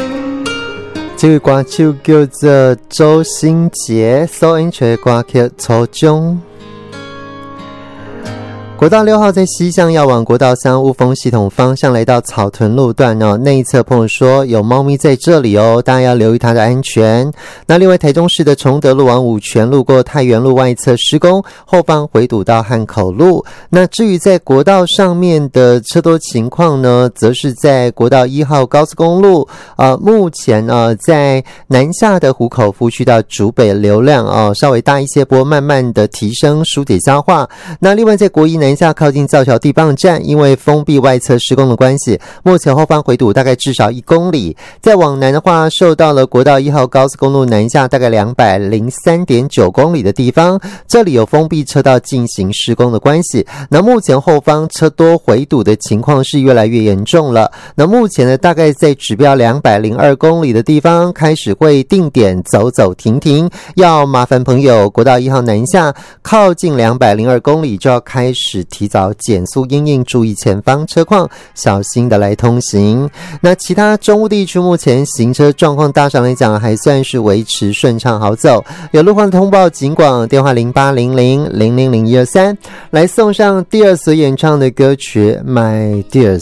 这个歌手叫做周兴杰，所演唱的歌曲《初中》。国道6号在西向要往国道3雾峰系统方向来到草屯路段哦，内侧朋友说有猫咪在这里哦，大家要留意它的安全。那另外台中市的崇德路往五权路过太原路外侧施工，后方回堵到汉口路。那至于在国道上面的车多情况呢，则是在国道1号高速公路目前在南下的湖口夫区到竹北流量稍微大一些，不过慢慢的提升疏解消化。那另外在国一南下靠近造桥地磅站，因为封闭外侧施工的关系，目前后方回堵大概至少1公里。再往南的话，受到了国道1号高速公路南下大概 203.9 公里的地方，这里有封闭车道进行施工的关系。那目前后方车多回堵的情况是越来越严重了。那目前呢，大概在指标202公里的地方开始会定点走走停停，要麻烦朋友国道1号南下靠近202公里就要开始提早减速因应，注意前方车况，小心的来通行。那其他中部地区目前行车状况大上来讲还算是维持顺畅好走，有路况通报警广电话0800000123，来送上第二所演唱的歌曲 My Dear。